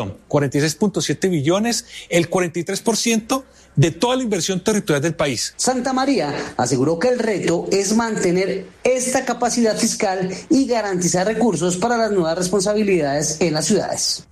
46.7 billones, el 43% de toda la inversión territorial del país. Santa María aseguró que el reto es mantener esta capacidad fiscal y garantizar recursos para las nuevas responsabilidades en las ciudades.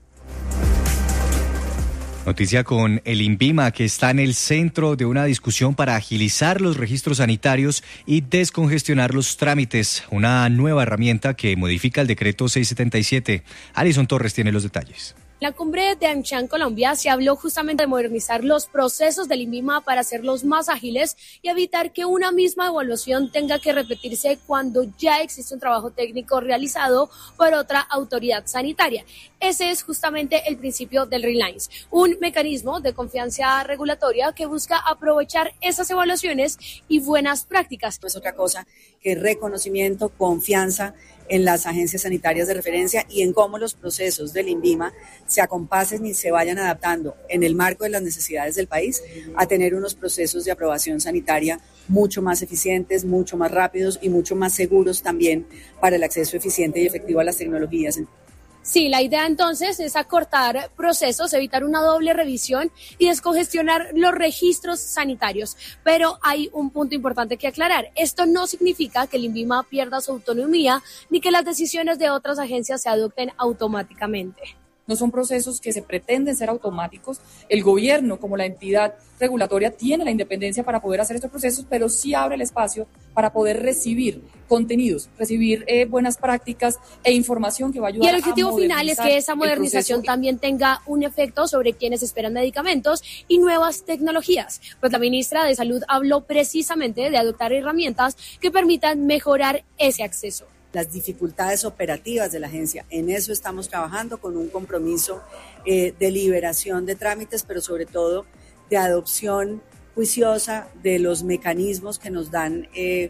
Noticia con el INVIMA, que está en el centro de una discusión para agilizar los registros sanitarios y descongestionar los trámites. Una nueva herramienta que modifica el decreto 677. Alison Torres tiene los detalles. En la cumbre de Anshan, Colombia, se habló justamente de modernizar los procesos del INVIMA para hacerlos más ágiles y evitar que una misma evaluación tenga que repetirse cuando ya existe un trabajo técnico realizado por otra autoridad sanitaria. Ese es justamente el principio del Reliance, un mecanismo de confianza regulatoria que busca aprovechar esas evaluaciones y buenas prácticas. No es otra cosa que reconocimiento, confianza en las agencias sanitarias de referencia y en cómo los procesos del INVIMA se acompasen y se vayan adaptando en el marco de las necesidades del país a tener unos procesos de aprobación sanitaria mucho más eficientes, mucho más rápidos y mucho más seguros también para el acceso eficiente y efectivo a las tecnologías. Sí, la idea entonces es acortar procesos, evitar una doble revisión y descongestionar los registros sanitarios. Pero hay un punto importante que aclarar. Esto no significa que el INVIMA pierda su autonomía ni que las decisiones de otras agencias se adopten automáticamente. No son procesos que se pretenden ser automáticos. El gobierno, como la entidad regulatoria, tiene la independencia para poder hacer estos procesos, pero sí abre el espacio para poder recibir contenidos, recibir buenas prácticas e información que va a ayudar a modernizar. Y el objetivo final es que esa modernización también tenga un efecto sobre quienes esperan medicamentos y nuevas tecnologías. Pues la ministra de Salud habló precisamente de adoptar herramientas que permitan mejorar ese acceso. Las dificultades operativas de la agencia. En eso estamos trabajando con un compromiso de liberación de trámites, pero sobre todo de adopción juiciosa de los mecanismos que nos dan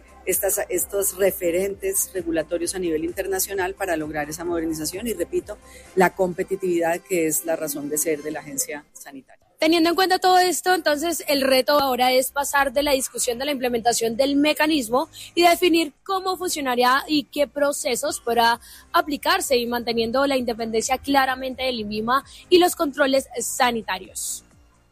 estos referentes regulatorios a nivel internacional para lograr esa modernización y, repito, la competitividad que es la razón de ser de la agencia sanitaria. Teniendo en cuenta todo esto, entonces el reto ahora es pasar de la discusión de la implementación del mecanismo y definir cómo funcionaría y qué procesos podrá aplicarse y manteniendo la independencia claramente del INVIMA y los controles sanitarios.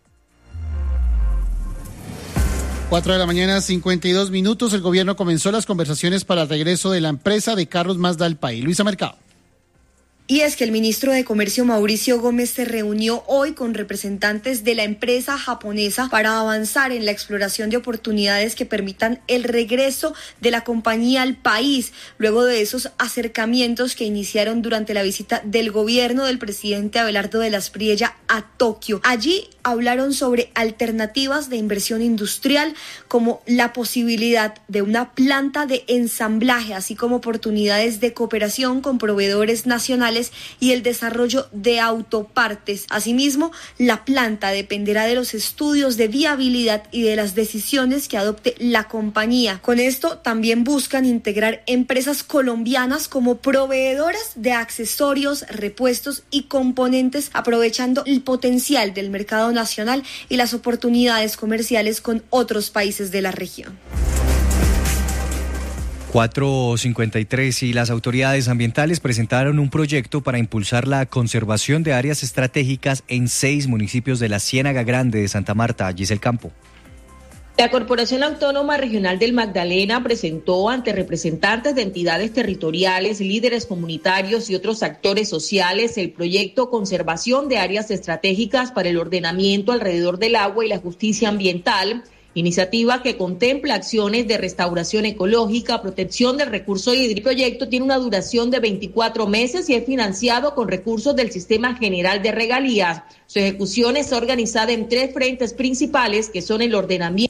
4:52 a.m. El gobierno comenzó las conversaciones para el regreso de la empresa de carros Mazda al país. Luisa Mercado. Y es que el ministro de Comercio Mauricio Gómez se reunió hoy con representantes de la empresa japonesa para avanzar en la exploración de oportunidades que permitan el regreso de la compañía al país, luego de esos acercamientos que iniciaron durante la visita del gobierno del presidente Abelardo de la Espriella a Tokio. Allí hablaron sobre alternativas de inversión industrial, como la posibilidad de una planta de ensamblaje, así como oportunidades de cooperación con proveedores nacionales y el desarrollo de autopartes. Asimismo, la planta dependerá de los estudios de viabilidad y de las decisiones que adopte la compañía. Con esto también buscan integrar empresas colombianas como proveedoras de accesorios, repuestos y componentes, aprovechando el potencial del mercado nacional y las oportunidades comerciales con otros países de la región. 4:53 y las autoridades ambientales presentaron un proyecto para impulsar la conservación de áreas estratégicas en 6 municipios de la Ciénaga Grande de Santa Marta. Giselle Campo. La Corporación Autónoma Regional del Magdalena presentó ante representantes de entidades territoriales, líderes comunitarios y otros actores sociales el proyecto Conservación de Áreas Estratégicas para el Ordenamiento alrededor del Agua y la Justicia Ambiental, iniciativa que contempla acciones de restauración ecológica, protección del recurso hídrico. El proyecto tiene una duración de 24 meses y es financiado con recursos del Sistema General de Regalías. Su ejecución está organizada en 3 frentes principales, que son el ordenamiento.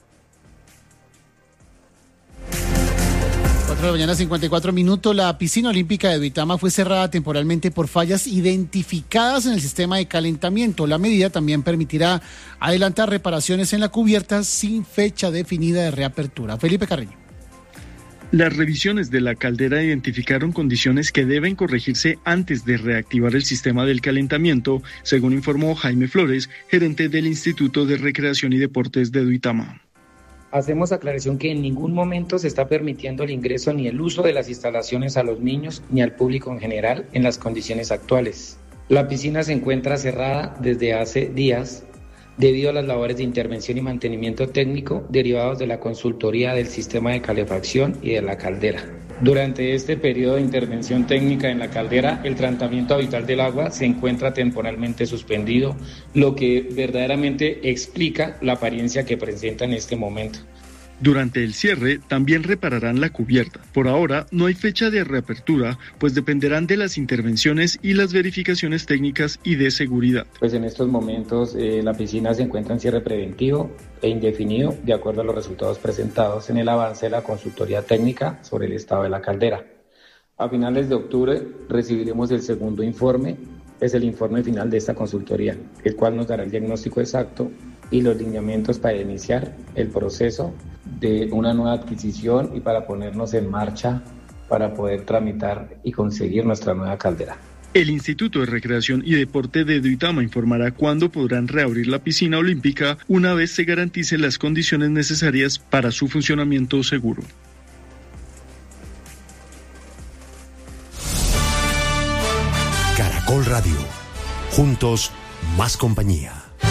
4:54 a.m. La piscina olímpica de Duitama fue cerrada temporalmente por fallas identificadas en el sistema de calentamiento. La medida también permitirá adelantar reparaciones en la cubierta sin fecha definida de reapertura. Felipe Carreño. Las revisiones de la caldera identificaron condiciones que deben corregirse antes de reactivar el sistema del calentamiento, según informó Jaime Flores, gerente del Instituto de Recreación y Deportes de Duitama. Hacemos aclaración que en ningún momento se está permitiendo el ingreso ni el uso de las instalaciones a los niños ni al público en general en las condiciones actuales. La piscina se encuentra cerrada desde hace días debido a las labores de intervención y mantenimiento técnico derivados de la consultoría del sistema de calefacción y de la caldera. Durante este periodo de intervención técnica en la caldera, el tratamiento habitual del agua se encuentra temporalmente suspendido, lo que verdaderamente explica la apariencia que presenta en este momento. Durante el cierre también repararán la cubierta. Por ahora no hay fecha de reapertura, pues dependerán de las intervenciones y las verificaciones técnicas y de seguridad. Pues en estos momentos la piscina se encuentra en cierre preventivo e indefinido de acuerdo a los resultados presentados en el avance de la consultoría técnica sobre el estado de la caldera. A finales de octubre recibiremos el segundo informe, es el informe final de esta consultoría, el cual nos dará el diagnóstico exacto y los lineamientos para iniciar el proceso de una nueva adquisición y para ponernos en marcha para poder tramitar y conseguir nuestra nueva caldera. El Instituto de Recreación y Deporte de Duitama informará cuándo podrán reabrir la piscina olímpica una vez se garanticen las condiciones necesarias para su funcionamiento seguro. Caracol Radio. Juntos, más compañía.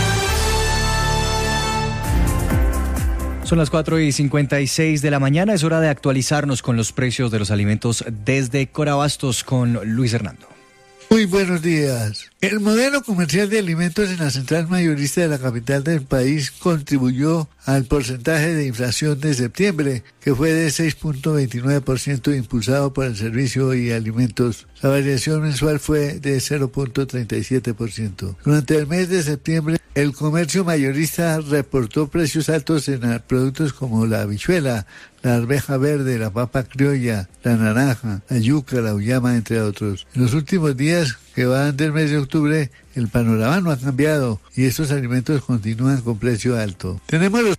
Son las 4:56 de la mañana, es hora de actualizarnos con los precios de los alimentos desde Corabastos con Luis Hernando. Muy buenos días. El modelo comercial de alimentos en la central mayorista de la capital del país contribuyó al porcentaje de inflación de septiembre, que fue de 6.29% impulsado por el servicio y alimentos. La variación mensual fue de 0.37%. Durante el mes de septiembre, el comercio mayorista reportó precios altos en productos como la habichuela, la arveja verde, la papa criolla, la naranja, la yuca, la uyama, entre otros. En los últimos días que van del mes de octubre, el panorama no ha cambiado y estos alimentos continúan con precio alto. Tenemos los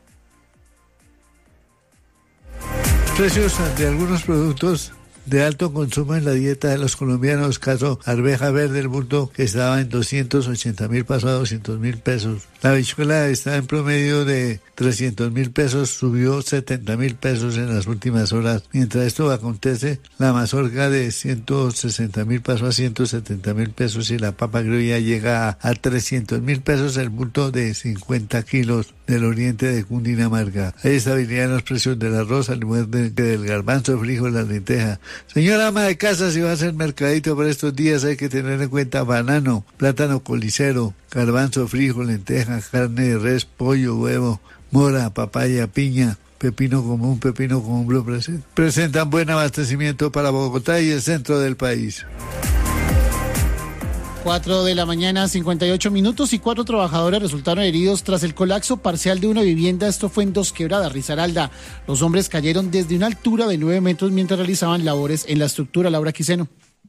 precios de algunos productos de alto consumo en la dieta de los colombianos, caso arveja verde, el bulto que estaba en 280.000 pasó a 200.000 pesos. La habichuela está en promedio de 300.000 pesos, subió 70.000 pesos en las últimas horas. Mientras esto acontece, la mazorca de 160.000 pasó a 170.000 pesos y la papa criolla llega a 300.000 pesos el bulto de 50 kilos del oriente de Cundinamarca. Hay estabilidad en los precios del arroz, al igual que del garbanzo, frijol, la lenteja. Señora ama de casa, si va a hacer mercadito para estos días, hay que tener en cuenta banano, plátano colicero, garbanzo, frijol, lenteja, carne de res, pollo, huevo, mora, papaya, piña, pepino común blue presentan buen abastecimiento para Bogotá y el centro del país. 4 de la mañana, 58 minutos, y 4 trabajadores resultaron heridos tras el colapso parcial de una vivienda. Esto fue en Dos Quebradas, Risaralda. Los hombres cayeron desde una altura de 9 metros mientras realizaban labores en la estructura. Laura Quiseno.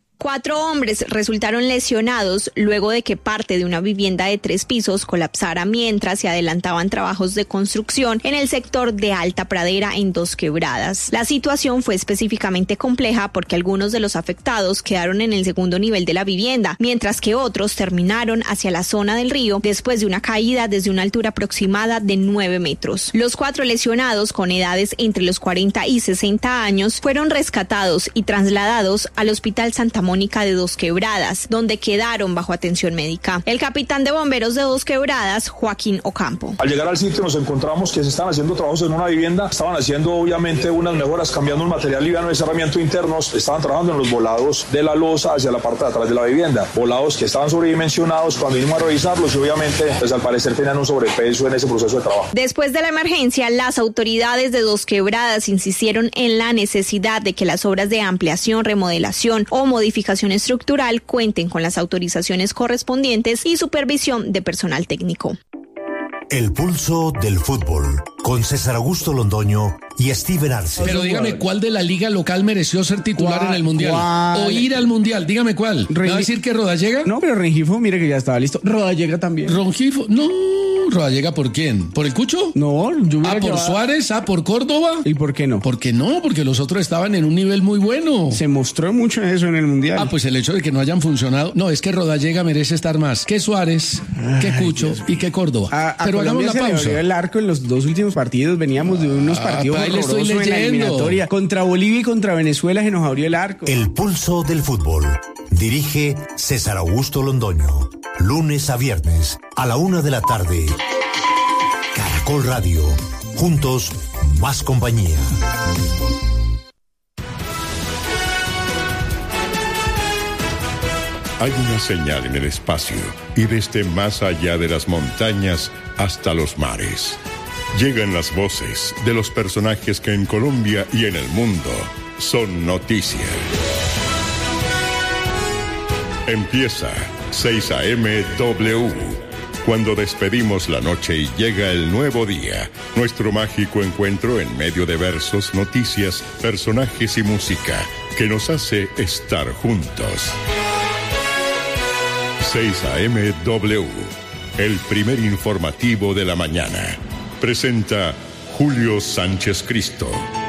4 hombres resultaron lesionados luego de que parte de una vivienda de 3 pisos colapsara mientras se adelantaban trabajos de construcción en el sector de Alta Pradera en Dos Quebradas. La situación fue específicamente compleja porque algunos de los afectados quedaron en el segundo nivel de la vivienda, mientras que otros terminaron hacia la zona del río después de una caída desde una altura aproximada de 9 metros. Los 4 lesionados, con edades entre los 40 y 60 años, fueron rescatados y trasladados al Hospital Santa Mónica de Dos Quebradas, donde quedaron bajo atención médica. El capitán de bomberos de Dos Quebradas, Joaquín Ocampo. Al llegar al sitio nos encontramos que se estaban haciendo trabajos en una vivienda, estaban haciendo obviamente unas mejoras, cambiando un material liviano de cerramiento internos, estaban trabajando en los volados de la losa hacia la parte de atrás de la vivienda, volados que estaban sobredimensionados. Cuando vinimos a revisarlos y obviamente pues al parecer tenían un sobrepeso en ese proceso de trabajo. Después de la emergencia, las autoridades de Dos Quebradas insistieron en la necesidad de que las obras de ampliación, remodelación o modificación estructural cuenten con las autorizaciones correspondientes y supervisión de personal técnico. El pulso del fútbol, con César Augusto Londoño y Steven Arce. Pero dígame, ¿cuál de la liga local mereció ser titular en el Mundial? O ir al Mundial, dígame cuál. ¿Me va a decir que Rodallega? No, pero Rengifo, mire que ya estaba listo. Rodallega también. Rengifo, no. ¿Rodallega por quién? ¿Por el Cucho? No, yo ¿por llevado... Suárez? ¿Por Córdoba? ¿Y por qué no? ¿Por qué no? Porque los otros estaban en un nivel muy bueno. Se mostró mucho eso en el Mundial. Pues el hecho de que no hayan funcionado. No, es que Rodallega merece estar más que Suárez, que Cucho y que Córdoba. Pero hagamos la pausa. Se el arco en los 2 últimos partidos. Veníamos de unos partidos horrorosos en la eliminatoria. Contra Bolivia y contra Venezuela se nos abrió el arco. El pulso del fútbol. Dirige César Augusto Londoño. Lunes a viernes a la 1 de la tarde. Caracol Radio. Juntos, más compañía. Hay una señal en el espacio y desde más allá de las montañas hasta los mares. Llegan las voces de los personajes que en Colombia y en el mundo son noticia. Empieza 6 a.m. W. Cuando despedimos la noche y llega el nuevo día, nuestro mágico encuentro en medio de versos, noticias, personajes y música que nos hace estar juntos. 6 a.m. W, el primer informativo de la mañana. Presenta Julio Sánchez Cristo.